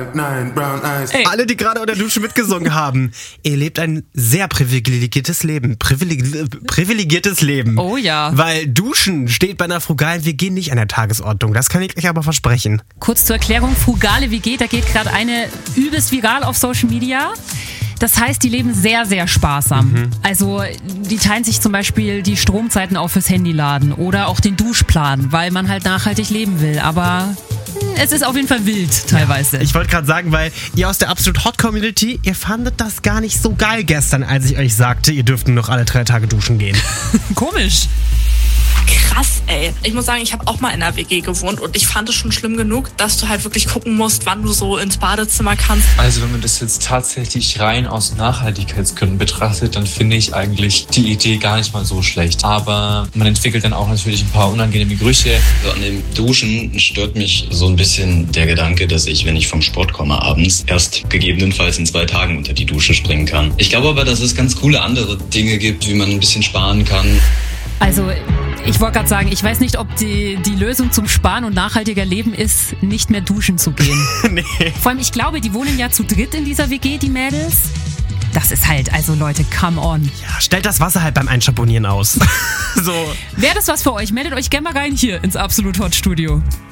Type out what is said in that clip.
Ey. Alle, die gerade unter der Dusche mitgesungen haben, ihr lebt ein sehr privilegiertes Leben. Privilegiertes Leben. Oh ja. Weil Duschen steht bei einer frugalen WG nicht an der Tagesordnung. Das kann ich euch aber versprechen. Kurz zur Erklärung, frugale WG, da geht gerade eine übelst viral auf Social Media. Das heißt, die leben sehr, sehr sparsam. Also die teilen sich zum Beispiel die Stromzeiten auf fürs Handyladen oder auch den Duschplan, weil man halt nachhaltig leben will. Aber es ist auf jeden Fall wild teilweise. Ja, ich wollte gerade sagen, weil ihr aus der Absolut Hot Community, ihr fandet das gar nicht so geil gestern, als ich euch sagte, ihr dürft nur noch alle 3 Tage duschen gehen. Komisch. Krass, ey. Ich muss sagen, ich habe auch mal in einer WG gewohnt und ich fand es schon schlimm genug, dass du halt wirklich gucken musst, wann du so ins Badezimmer kannst. Also wenn man das jetzt tatsächlich rein aus Nachhaltigkeitsgründen betrachtet, dann finde ich eigentlich die Idee gar nicht mal so schlecht. Aber man entwickelt dann auch natürlich ein paar unangenehme Gerüche. Also an dem Duschen stört mich so ein bisschen der Gedanke, dass ich, wenn ich vom Sport komme abends, erst gegebenenfalls in 2 Tagen unter die Dusche springen kann. Ich glaube aber, dass es ganz coole andere Dinge gibt, wie man ein bisschen sparen kann. Also ich wollte gerade sagen, ich weiß nicht, ob die Lösung zum Sparen und nachhaltiger Leben ist, nicht mehr duschen zu gehen. Nee. Vor allem, ich glaube, die wohnen ja zu dritt in dieser WG, die Mädels. Das ist halt, also Leute, come on. Ja, stellt das Wasser halt beim Einschamponieren aus. So. Wäre das was für euch? Meldet euch gerne mal rein hier ins Absolut Hot Studio.